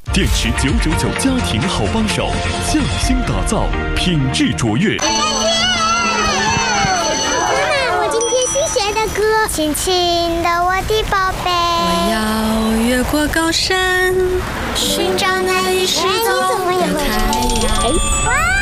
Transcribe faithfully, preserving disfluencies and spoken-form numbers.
电池九九九家庭好帮手，匠心打造，品质卓越。 妈妈，我今天新学的歌，轻轻的我的宝贝。 我要越过高山，寻找那一世走的太阳。 哇！